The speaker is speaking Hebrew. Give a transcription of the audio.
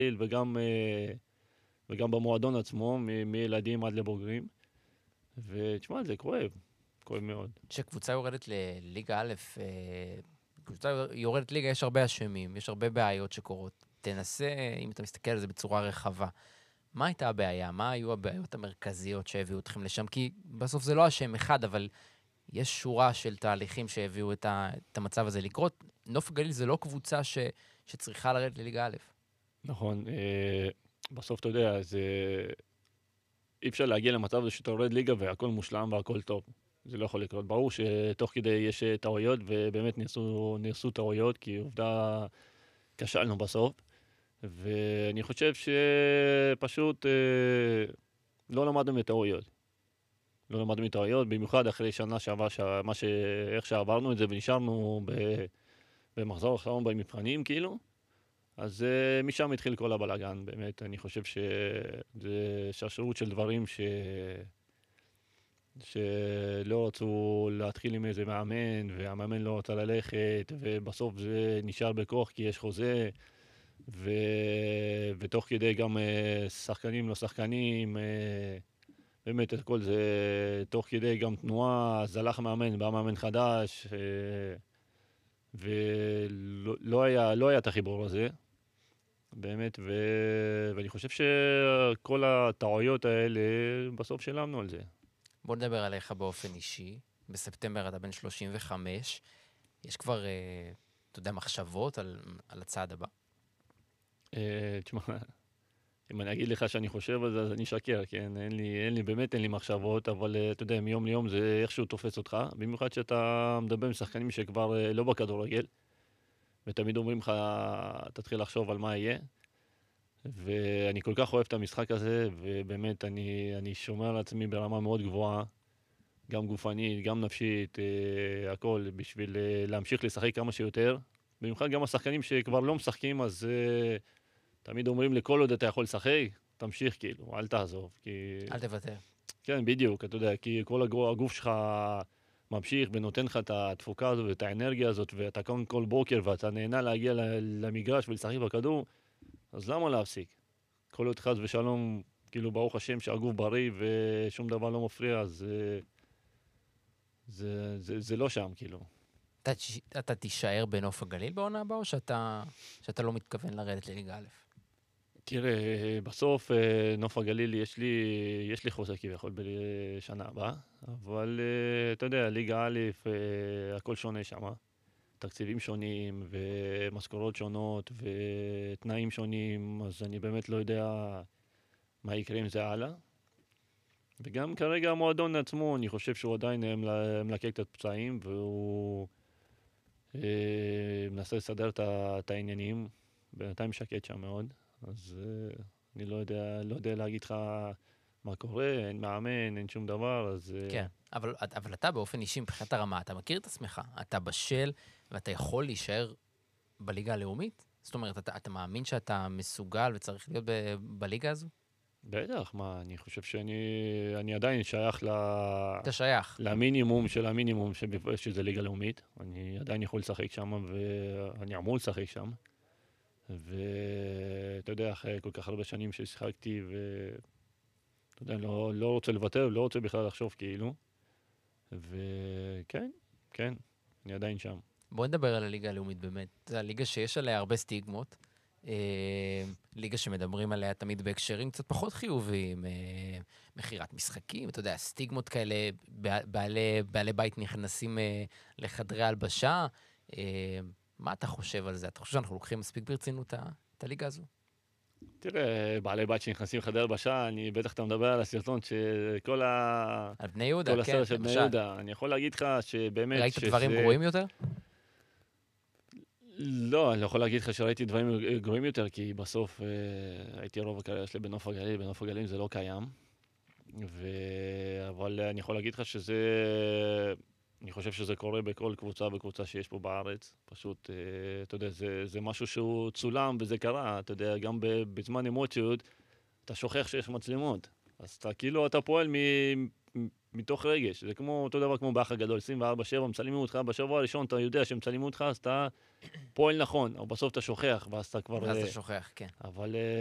וגם במועדון עצמו, מילדים עד לבוגרים. ותשמע, זה כואב, כואב מאוד. כשקבוצה יורדת לליגה א', קבוצה יורדת ליגה, יש הרבה אשמים, יש הרבה בעיות שקורות. תנסה, אם אתה מסתכל על זה בצורה רחבה, מה הייתה הבעיה? מה היו הבעיות המרכזיות שהביאו אתכם לשם? כי בסוף זה לא אשם אחד, אבל יש שורה של תהליכים שהביאו את המצב הזה לקרות. נוף הגליל זה לא קבוצה שצריכה לרדת לליגה א'. נכון, בסוף אתה יודע, אי אפשר להגיע למצב הזה שאתה יורד ליגה והכל מושלם והכל טוב. זה לא יכול לקרות. ברור שתוך כדי יש טעויות, ובאמת נעשו טעויות, כי עובדה כשלנו בסוף. ואני חושב שפשוט לא למדנו מטעויות. לא למדנו מטעויות, במיוחד אחרי שנה שעבר, איך שעברנו את זה ונשארנו במחזור האחרון במבחנים, כאילו. אז משם התחיל כל הבלגן, באמת. אני חושב שזה שרשרות של דברים שלא רצו להתחיל עם איזה מאמן, והמאמן לא רצה ללכת, ובסוף זה נשאר בכוח כי יש חוזה, ותוך כדי גם שחקנים לא שחקנים, באמת את כל זה, תוך כדי גם תנועה, אז הלך מאמן, בא מאמן חדש, לא היה את החיבור הזה. באמת, ואני חושב שכל הטעויות האלה, בסוף שילמנו על זה. בוא נדבר עליך באופן אישי. בספטמבר אתה בן 35. יש כבר, אתה יודע, מחשבות על הצעד הבא? תשמע, אם אני אגיד לך שאני חושב על זה, אז אני אשקר, כן? באמת אין לי מחשבות, אבל אתה יודע, מיום ליום זה איכשהו תופס אותך, במיוחד שאתה מדבר עם שחקנים שכבר לא בכדורגל, ותמיד אומרים לך, תתחיל לחשוב על מה יהיה. ואני כל כך אוהב את המשחק הזה, ובאמת אני שומר על עצמי ברמה מאוד גבוהה, גם גופנית, גם נפשית, הכל, בשביל להמשיך לשחק כמה שיותר. במיוחד גם השחקנים שכבר לא משחקים, אז תמיד אומרים לכל עוד אתה יכול לשחק, תמשיך כאילו, אל תעזוב. אל תוותר. כן, בדיוק, אתה יודע, כי כל הגוף שלך ממשיך ונותן לך את התפוקה הזאת ואת האנרגיה הזאת, ואתה קם כל בוקר ואתה נהנה להגיע למגרש ולשחק בכדור, אז למה להפסיק? כל עוד חס ושלום, כאילו ברוך השם שהגוף בריא ושום דבר לא מפריע, אז זה לא שם, כאילו. אתה תישאר בנוף הגליל בעונה הבאה, או שאתה לא מתכוון לרדת לליגה א'? תראה, בסוף נוף הגליל יש לי חוזה כביכול בשנה הבאה, אבל אתה יודע, ליגה א', הכל שונה שם. תקציבים שונים ומשכורות שונות ותנאים שונים, אז אני באמת לא יודע מה יקרה עם זה הלאה. וגם כרגע המועדון עצמו, אני חושב שהוא עדיין מלקק את הפצעים, והוא מנסה לסדר את העניינים, בינתיים שקט שם מאוד, אז אני לא יודע להגיד לך מה קורה, אין מאמן, אין שום דבר, אז... כן, אבל אתה באופן אישי, מבחינת הרמה, אתה מכיר את עצמך, אתה בשל, ואתה יכול להישאר בליגה הלאומית? זאת אומרת, אתה מאמין שאתה מסוגל וצריך להיות בליגה הזו? בטח, מה, אני חושב שאני עדיין שייך אתה שייך. למינימום של המינימום שזה ליגה לאומית. אני עדיין יכול לשחק שם, ואני אמור לשחק שם. ואתה יודע, אחרי כל כך הרבה שנים ששיחקתי, ואתה יודע, לא רוצה לוותר, לא רוצה בכלל לחשוב כאילו. וכן, כן, אני עדיין שם. בוא נדבר על הליגה הלאומית באמת. זו הליגה שיש עליה הרבה סטיגמות. ליגה שמדברים עליה תמיד בהקשרים קצת פחות חיוביים. מחירת משחקים, אתה יודע, סטיגמות כאלה, בעלי בית נכנסים לחדרי הלבשה. מה אתה חושב על זה? אתה חושב שאנחנו לוקחים מספיק ברצינות את הליגה הזו? תראה, בעלי בית שנכנסים לחדר הלבשה, בטח אתה מדבר על הסרטון שכל על בני יהודה, כל כן, הסרט של בני למשל. יהודה. אני יכול להגיד לך שבאמת ראית דברים גרועים יותר? לא, אני לא יכול להגיד לך שראיתי דברים גרועים יותר, כי בסוף הייתי רוב הקריירה שלי בנוף הגליל, בנוף הגליל זה לא קיים. אבל אני יכול להגיד לך אני חושב שזה קורה בכל קבוצה וקבוצה שיש פה בארץ. פשוט, אתה יודע, זה משהו שהוא צולם וזה קרה. אתה יודע, גם בזמן אמוציות, אתה שוכח שיש מצלמות. אז אתה כאילו, אתה פועל מתוך רגש. זה כמו אותו דבר כמו באח הגדול, 24/7, מצלמים אותך, בשבוע הראשון אתה יודע שמצלמים אותך, אז אתה פועל נכון, אבל בסוף אתה שוכח, ואז אתה כבר... ואז אתה שוכח, כן. אבל